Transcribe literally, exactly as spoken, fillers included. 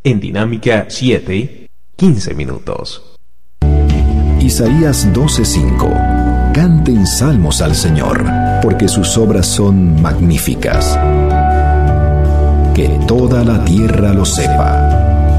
En Dinámica siete, quince minutos. Isaías doce cinco. Canten salmos al Señor, porque sus obras son magníficas. Que toda la tierra lo sepa.